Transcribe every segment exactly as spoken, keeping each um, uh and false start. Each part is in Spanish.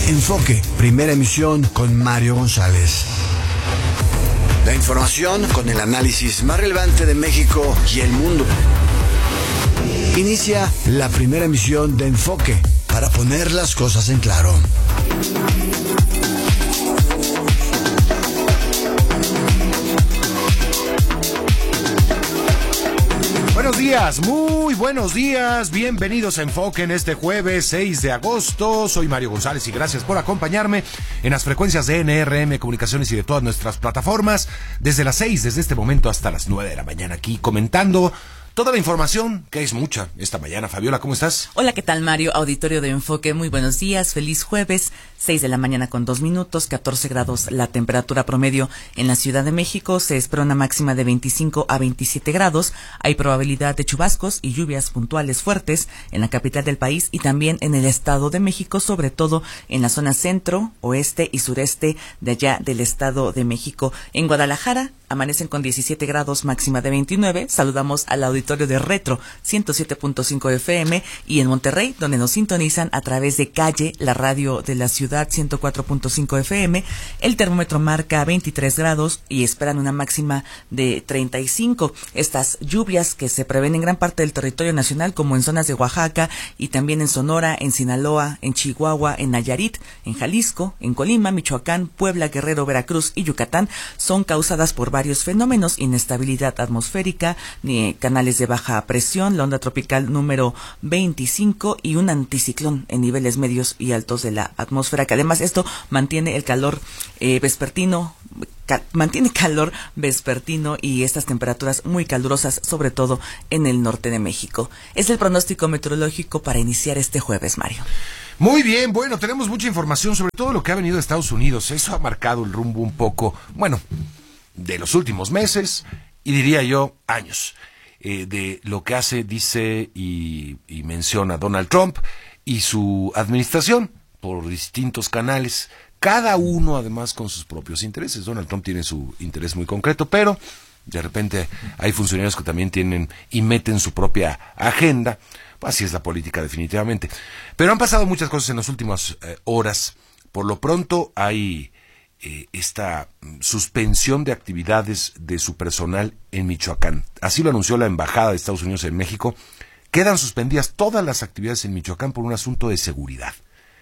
Enfoque, primera emisión con Mario González. La información con el análisis más relevante de México y el mundo. Inicia la primera emisión de Enfoque para poner las cosas en claro. Buenos días, muy buenos días, bienvenidos a Enfoque en este jueves seis de agosto, soy Mario González y gracias por acompañarme en las frecuencias de N R M Comunicaciones y de todas nuestras plataformas, desde las seis, desde este momento hasta las nueve de la mañana aquí comentando toda la información, que es mucha esta mañana. Fabiola, ¿cómo estás? Hola, ¿qué tal, Mario? Auditorio de Enfoque, muy buenos días, feliz jueves, seis de la mañana con dos minutos, catorce grados la temperatura promedio en la Ciudad de México, se espera una máxima de veinticinco a veintisiete grados, hay probabilidad de chubascos y lluvias puntuales fuertes en la capital del país y también en el Estado de México, sobre todo en la zona centro, oeste y sureste de allá del Estado de México. En Guadalajara amanecen con diecisiete grados, máxima de veintinueve, saludamos al auditorio de Retro ciento siete punto cinco F M y en Monterrey, donde nos sintonizan a través de Calle, la radio de la ciudad ciento cuatro punto cinco F M, el termómetro marca veintitrés grados y esperan una máxima de treinta y cinco. Estas lluvias que se prevén en gran parte del territorio nacional, como en zonas de Oaxaca y también en Sonora, en Sinaloa, en Chihuahua, en Nayarit, en Jalisco, en Colima, Michoacán, Puebla, Guerrero, Veracruz y Yucatán, son causadas por varios fenómenos: inestabilidad atmosférica, ni canales de baja presión, la onda tropical número veinticinco y un anticiclón en niveles medios y altos de la atmósfera, que además esto mantiene el calor eh, vespertino, ca- mantiene calor vespertino y estas temperaturas muy calurosas, sobre todo en el norte de México. Es el pronóstico meteorológico para iniciar este jueves, Mario. Muy bien, bueno, tenemos mucha información sobre todo lo que ha venido de Estados Unidos. Eso ha marcado el rumbo un poco, bueno, de los últimos meses y diría yo años. Eh, de lo que hace, dice y, y menciona Donald Trump y su administración por distintos canales, cada uno además con sus propios intereses. Donald Trump tiene su interés muy concreto, pero de repente hay funcionarios que también tienen y meten su propia agenda. Así es la política definitivamente. Pero han pasado muchas cosas en las últimas eh, horas. Por lo pronto hay Eh, esta suspensión de actividades de su personal en Michoacán. Así lo anunció la Embajada de Estados Unidos en México. Quedan suspendidas todas las actividades en Michoacán por un asunto de seguridad.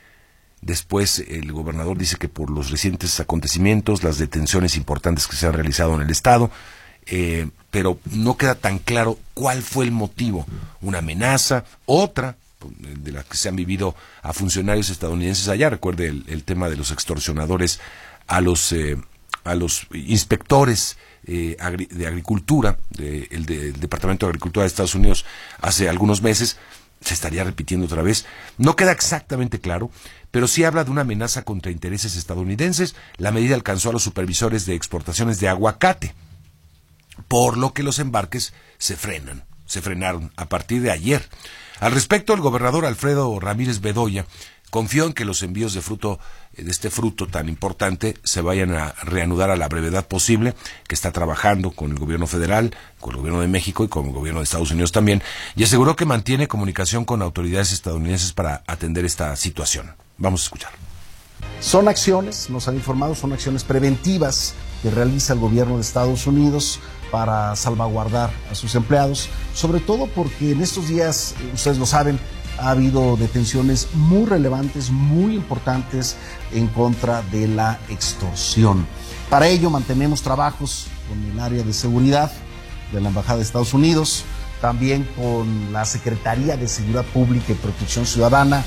Después el gobernador dice que por los recientes acontecimientos, las detenciones importantes que se han realizado en el estado, eh, pero no queda tan claro cuál fue el motivo. Una amenaza, otra de la que se han vivido a funcionarios estadounidenses allá. Recuerde el, el tema de los extorsionadores a los eh, a los inspectores eh, agri- de agricultura, de, el del Departamento de Agricultura de Estados Unidos hace algunos meses. Se estaría repitiendo otra vez. No queda exactamente claro, pero sí habla de una amenaza contra intereses estadounidenses. La medida alcanzó a los supervisores de exportaciones de aguacate, por lo que los embarques se frenan, se frenaron a partir de ayer. Al respecto, el gobernador Alfredo Ramírez Bedoya confió en que los envíos de fruto, de este fruto tan importante, se vayan a reanudar a la brevedad posible, que está trabajando con el gobierno federal, con el gobierno de México y con el gobierno de Estados Unidos también, y aseguró que mantiene comunicación con autoridades estadounidenses para atender esta situación. Vamos a escuchar. Son acciones, nos han informado, son acciones preventivas que realiza el gobierno de Estados Unidos para salvaguardar a sus empleados, sobre todo porque en estos días, ustedes lo saben, ha habido detenciones muy relevantes, muy importantes en contra de la extorsión. Para ello mantenemos trabajos con el área de seguridad de la Embajada de Estados Unidos, también con la Secretaría de Seguridad Pública y Protección Ciudadana.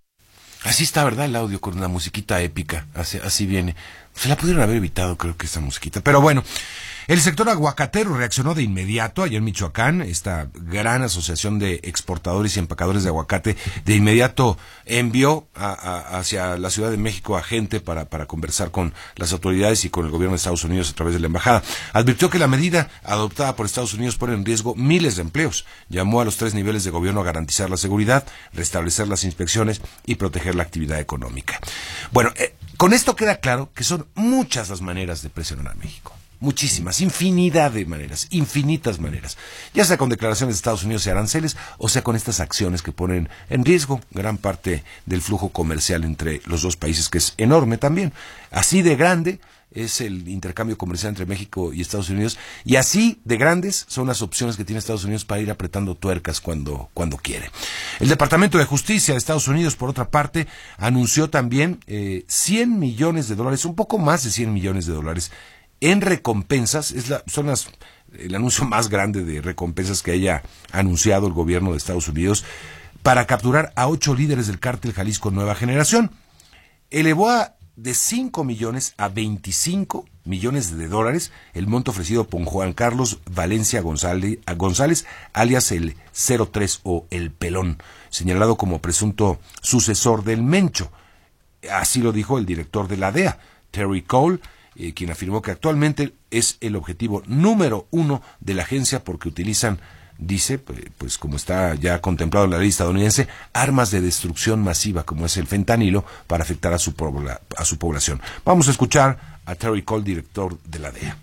Así está, ¿verdad? El audio con una musiquita épica, así, así viene. Se la pudieron haber evitado, creo que esa musiquita, pero bueno. El sector aguacatero reaccionó de inmediato allá en Michoacán. Esta gran asociación de exportadores y empacadores de aguacate de inmediato envió a, a, hacia la Ciudad de México a gente para, para conversar con las autoridades y con el gobierno de Estados Unidos a través de la embajada. Advirtió que la medida adoptada por Estados Unidos pone en riesgo miles de empleos. Llamó a los tres niveles de gobierno a garantizar la seguridad, restablecer las inspecciones y proteger la actividad económica. Bueno, eh, con esto queda claro que son muchas las maneras de presionar a México. muchísimas, infinidad de maneras, infinitas maneras, ya sea con declaraciones de Estados Unidos y aranceles, o sea con estas acciones que ponen en riesgo gran parte del flujo comercial entre los dos países, que es enorme también. Así de grande es el intercambio comercial entre México y Estados Unidos, y así de grandes son las opciones que tiene Estados Unidos para ir apretando tuercas cuando, cuando quiere. El Departamento de Justicia de Estados Unidos, por otra parte, anunció también eh, cien millones de dólares, un poco más de cien millones de dólares, en recompensas. Es la, son las, el anuncio más grande de recompensas que haya anunciado el gobierno de Estados Unidos, para capturar a ocho líderes del cártel Jalisco Nueva Generación. Elevó a de cinco millones a veinticinco millones de dólares el monto ofrecido por Juan Carlos Valencia González, González alias el cero tres o el Pelón, señalado como presunto sucesor del Mencho. Así lo dijo el director de la D E A, Terry Cole, eh, quien afirmó que actualmente es el objetivo número uno de la agencia porque utilizan, dice, pues como está ya contemplado en la ley estadounidense, armas de destrucción masiva como es el fentanilo para afectar a su, pobla, a su población. Vamos a escuchar a Terry Cole, director de la D E A.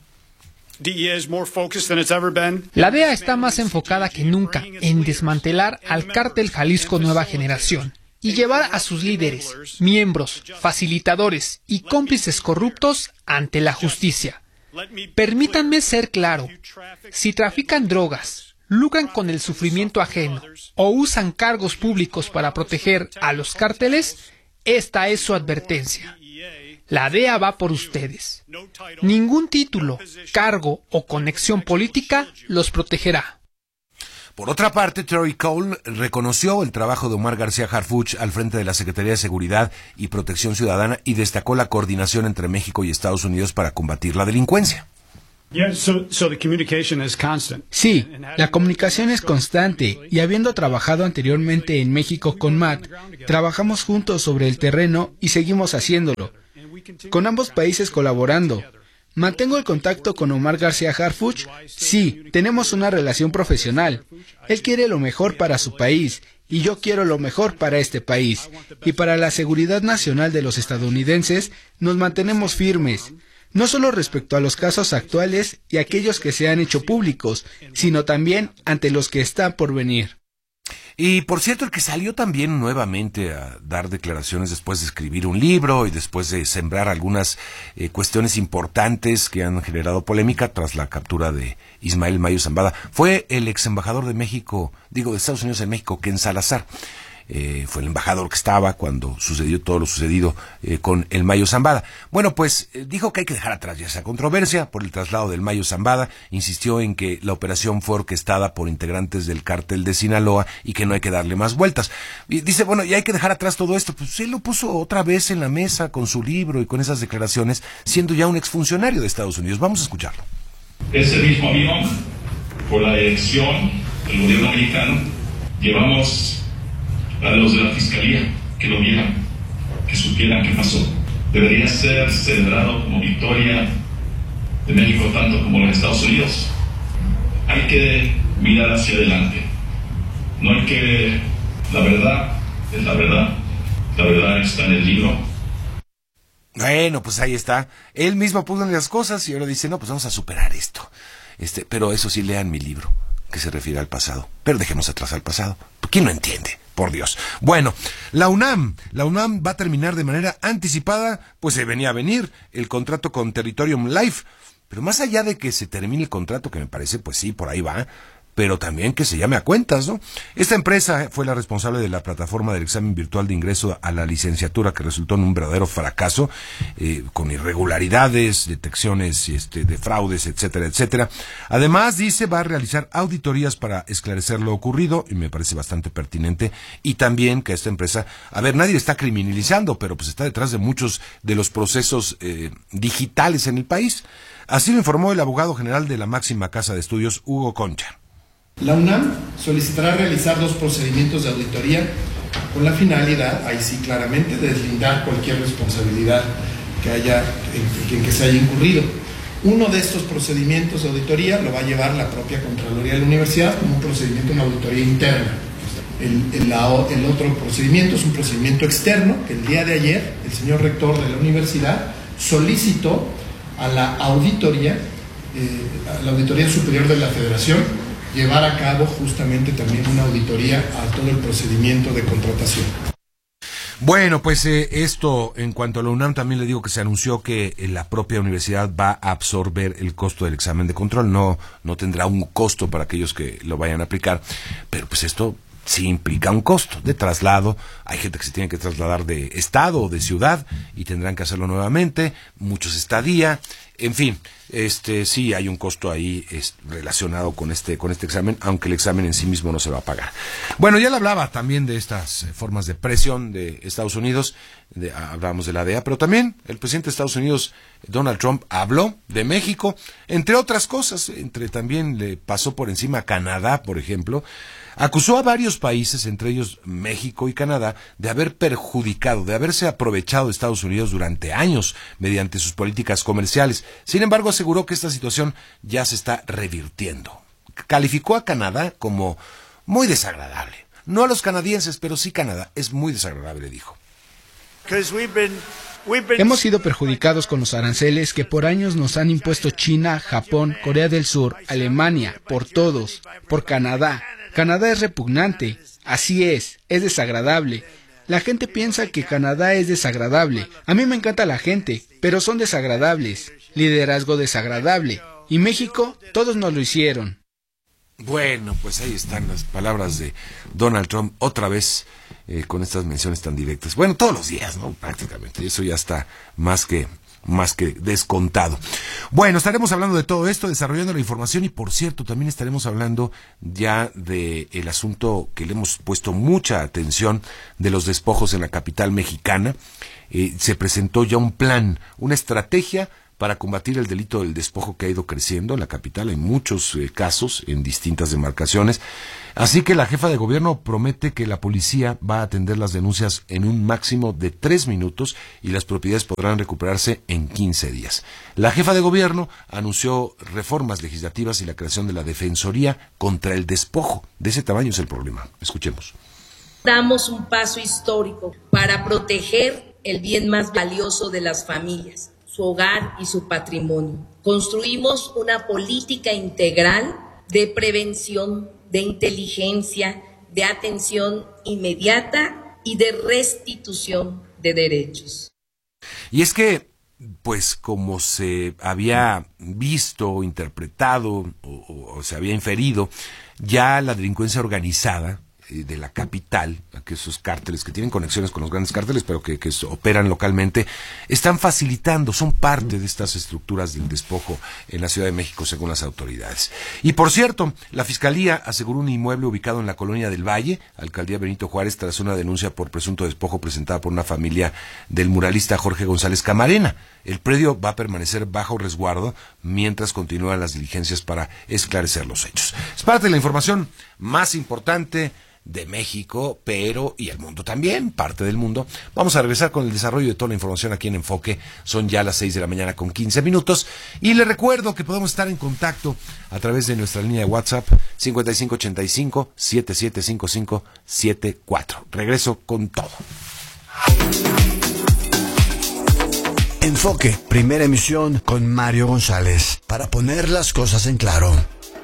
La D E A está más enfocada que nunca en desmantelar al cártel Jalisco Nueva Generación y llevar a sus líderes, miembros, facilitadores y cómplices corruptos ante la justicia. Permítanme ser claro, si trafican drogas, lucran con el sufrimiento ajeno o usan cargos públicos para proteger a los cárteles, esta es su advertencia. La D E A va por ustedes. Ningún título, cargo o conexión política los protegerá. Por otra parte, Terry Cole reconoció el trabajo de Omar García Harfuch al frente de la Secretaría de Seguridad y Protección Ciudadana y destacó la coordinación entre México y Estados Unidos para combatir la delincuencia. Sí, la comunicación es constante y habiendo trabajado anteriormente en México con Matt, trabajamos juntos sobre el terreno y seguimos haciéndolo, con ambos países colaborando. ¿Mantengo el contacto con Omar García Harfuch? Sí, tenemos una relación profesional. Él quiere lo mejor para su país y yo quiero lo mejor para este país. Y para la seguridad nacional de los estadounidenses nos mantenemos firmes. No solo respecto a los casos actuales y aquellos que se han hecho públicos, sino también ante los que están por venir. Y por cierto, el que salió también nuevamente a dar declaraciones después de escribir un libro y después de sembrar algunas eh, cuestiones importantes que han generado polémica tras la captura de Ismael Mayo Zambada, fue el ex embajador de México, digo de Estados Unidos en México, Ken Salazar. Eh, fue el embajador que estaba cuando sucedió todo lo sucedido eh, con el Mayo Zambada. Bueno, pues eh, dijo que hay que dejar atrás ya esa controversia por el traslado del Mayo Zambada, insistió en que la operación fue orquestada por integrantes del cártel de Sinaloa y que no hay que darle más vueltas. Y dice, bueno, y hay que dejar atrás todo esto. Pues él lo puso otra vez en la mesa con su libro y con esas declaraciones, siendo ya un exfuncionario de Estados Unidos. Vamos a escucharlo. Ese mismo avión, por la elección del gobierno americano, llevamos a los de la Fiscalía, que lo vieran, que supieran qué pasó. Debería ser celebrado como victoria de México tanto como de Estados Unidos. Hay que mirar hacia adelante. No hay que... La verdad es la verdad. La verdad está en el libro. Bueno, pues ahí está. Él mismo puso las cosas y ahora dice, no, pues vamos a superar esto. Este, pero eso sí, lean mi libro, que se refiere al pasado. Pero dejemos atrás al pasado. ¿Quién no entiende? Por Dios. Bueno, la UNAM, la UNAM va a terminar de manera anticipada, pues se venía a venir el contrato con Territorium Life, pero más allá de que se termine el contrato, que me parece, pues sí, por ahí va, pero también que se llame a cuentas, ¿no? Esta empresa fue la responsable de la plataforma del examen virtual de ingreso a la licenciatura, que resultó en un verdadero fracaso, eh, con irregularidades, detecciones este, de fraudes, etcétera, etcétera. Además, dice, va a realizar auditorías para esclarecer lo ocurrido, y me parece bastante pertinente, y también que esta empresa, a ver, nadie está criminalizando, pero pues está detrás de muchos de los procesos eh, digitales en el país. Así lo informó el abogado general de la máxima casa de estudios, Hugo Concha. La UNAM solicitará realizar dos procedimientos de auditoría con la finalidad, ahí sí claramente, de deslindar cualquier responsabilidad que haya en, en que se haya incurrido. Uno de estos procedimientos de auditoría lo va a llevar la propia Contraloría de la Universidad como un procedimiento de auditoría interna. El, el, el otro procedimiento es un procedimiento externo que el día de ayer el señor rector de la universidad solicitó a la auditoría eh, la Auditoría Superior de la Federación llevar a cabo justamente también una auditoría a todo el procedimiento de contratación. Bueno, pues eh, esto en cuanto a la UNAM también le digo que se anunció que eh, la propia universidad va a absorber el costo del examen de control, no, no tendrá un costo para aquellos que lo vayan a aplicar, pero pues esto sí implica un costo de traslado, hay gente que se tiene que trasladar de estado o de ciudad y tendrán que hacerlo nuevamente, muchos estadía, en fin, este sí hay un costo ahí es, relacionado con este con este examen, aunque el examen en sí mismo no se va a pagar. Bueno, ya le hablaba también de estas formas de presión de Estados Unidos, de, hablábamos de la D E A, pero también el presidente de Estados Unidos, Donald Trump, habló de México, entre otras cosas, entre también le pasó por encima a Canadá, por ejemplo. Acusó a varios países, entre ellos México y Canadá, de haber perjudicado, de haberse aprovechado de Estados Unidos durante años mediante sus políticas comerciales. Sin embargo, aseguró que esta situación ya se está revirtiendo. Calificó a Canadá como muy desagradable. No a los canadienses, pero sí Canadá. Es muy desagradable, dijo. Hemos sido perjudicados con los aranceles que por años nos han impuesto China, Japón, Corea del Sur, Alemania, por todos, por Canadá. Canadá es repugnante, así es, es desagradable. La gente piensa que Canadá es desagradable. A mí me encanta la gente, pero son desagradables. Liderazgo desagradable. Y México, todos nos lo hicieron. Bueno, pues ahí están las palabras de Donald Trump otra vez eh, con estas menciones tan directas. Bueno, todos los días, ¿no? Prácticamente. Eso ya está más que... más que descontado. Bueno, estaremos hablando de todo esto, desarrollando la información y, por cierto, también estaremos hablando ya de el asunto que le hemos puesto mucha atención de los despojos en la capital mexicana. Eh, se presentó ya un plan, una estrategia para combatir el delito del despojo que ha ido creciendo en la capital. Hay muchos eh, casos en distintas demarcaciones. Así que la jefa de gobierno promete que la policía va a atender las denuncias en un máximo de tres minutos y las propiedades podrán recuperarse en quince días. La jefa de gobierno anunció reformas legislativas y la creación de la Defensoría contra el despojo. De ese tamaño es el problema. Escuchemos. Damos un paso histórico para proteger el bien más valioso de las familias, su hogar y su patrimonio. Construimos una política integral de prevención, de inteligencia, de atención inmediata y de restitución de derechos. Y es que, pues como se había visto, interpretado o, o, o se había inferido, ya la delincuencia organizada de la capital, que esos cárteles que tienen conexiones con los grandes cárteles, pero que, que operan localmente, están facilitando, son parte de estas estructuras del despojo en la Ciudad de México, según las autoridades. Y por cierto, la Fiscalía aseguró un inmueble ubicado en la Colonia del Valle, Alcaldía Benito Juárez, tras una denuncia por presunto despojo presentada por una familia del muralista Jorge González Camarena. El predio va a permanecer bajo resguardo mientras continúan las diligencias para esclarecer los hechos. Es parte de la información más importante de México, pero y el mundo también, parte del mundo. Vamos a regresar con el desarrollo de toda la información aquí en Enfoque. Son ya las seis de la mañana con quince minutos. Y les recuerdo que podemos estar en contacto a través de nuestra línea de WhatsApp cincuenta y cinco ochenta y cinco setenta y siete cincuenta y cinco setenta y cuatro. Regreso con todo. Enfoque, primera emisión con Mario González, para poner las cosas en claro.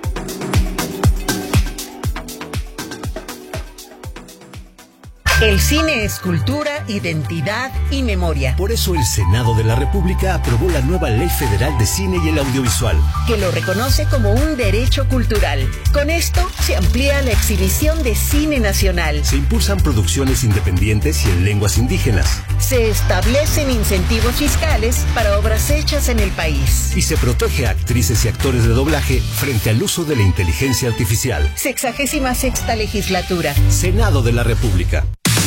El cine es cultura, identidad y memoria. Por eso el Senado de la República aprobó la nueva Ley Federal de Cine y el Audiovisual, que lo reconoce como un derecho cultural. Con esto se amplía la exhibición de cine nacional. Se impulsan producciones independientes y en lenguas indígenas. Se establecen incentivos fiscales para obras hechas en el país. Y se protege a actrices y actores de doblaje frente al uso de la inteligencia artificial. Sexagésima sexta legislatura. Senado de la República.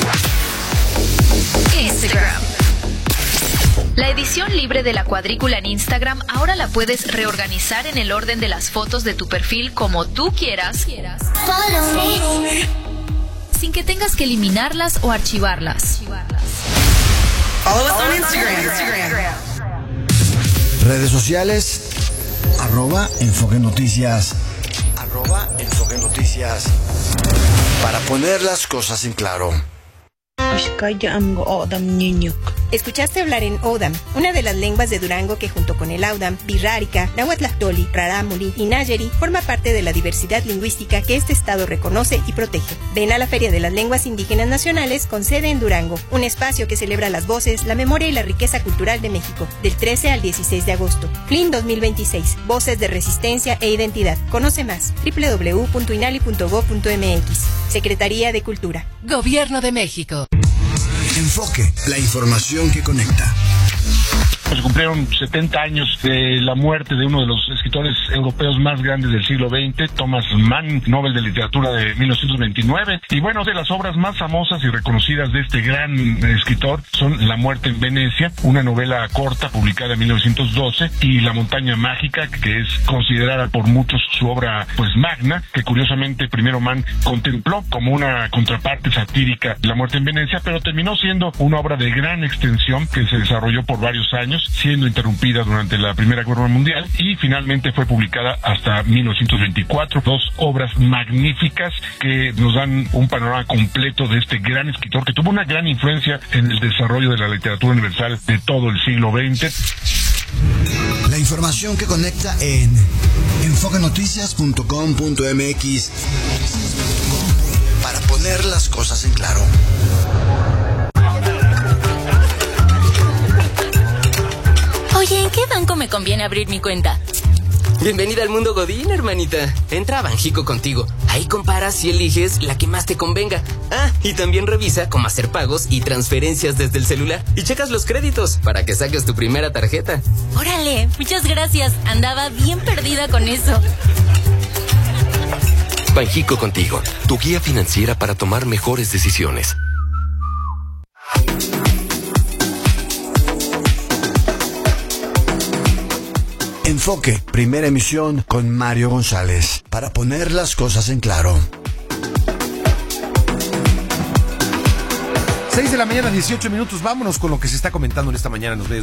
Instagram. La edición libre de la cuadrícula en Instagram ahora la puedes reorganizar en el orden de las fotos de tu perfil como tú quieras, Follow me. sin que tengas que eliminarlas o archivarlas. Follow us on Instagram. Redes sociales, arroba Enfoque Noticias, arroba Enfoque Noticias, para poner las cosas en claro. Escuchaste hablar en Odam, una de las lenguas de Durango que junto con el Audam, Birrárica, Nahuatlahtoli, Rarámuri y Nayeri forma parte de la diversidad lingüística que este estado reconoce y protege. Ven a la Feria de las Lenguas Indígenas Nacionales con sede en Durango, un espacio que celebra las voces, la memoria y la riqueza cultural de México, del trece al dieciséis de agosto. F L I N dos mil veintiséis, Voces de Resistencia e Identidad. Conoce más, doble u doble u doble u punto inali punto gob punto eme equis. Secretaría de Cultura. Gobierno de México. Enfoque, la información que conecta. Se cumplieron setenta años de la muerte de uno de los escritores europeos más grandes del siglo veinte, Thomas Mann, Nobel de Literatura de mil novecientos veintinueve. Y bueno, de las obras más famosas y reconocidas de este gran escritor son La muerte en Venecia, una novela corta publicada en mil novecientos doce, y La montaña mágica, que es considerada por muchos su obra pues magna, que curiosamente primero Mann contempló como una contraparte satírica La muerte en Venecia, pero terminó siendo una obra de gran extensión que se desarrolló por varios años, siendo interrumpida durante la Primera Guerra Mundial, y finalmente fue publicada hasta mil novecientos veinticuatro. Dos obras magníficas que nos dan un panorama completo de este gran escritor que tuvo una gran influencia en el desarrollo de la literatura universal de todo el siglo veinte. La información que conecta en enfoque noticias punto com punto eme equis para poner las cosas en claro. Oye, ¿en qué banco me conviene abrir mi cuenta? Bienvenida al mundo Godín, hermanita. Entra a Banjico Contigo. Ahí comparas y eliges la que más te convenga. Ah, y también revisa cómo hacer pagos y transferencias desde el celular. Y checas los créditos para que saques tu primera tarjeta. Órale, muchas gracias. Andaba bien perdida con eso. Banjico Contigo, tu guía financiera para tomar mejores decisiones. Enfoque, primera emisión con Mario González, para poner las cosas en claro. seis de la mañana, dieciocho minutos. Vámonos con lo que se está comentando en esta mañana en los medios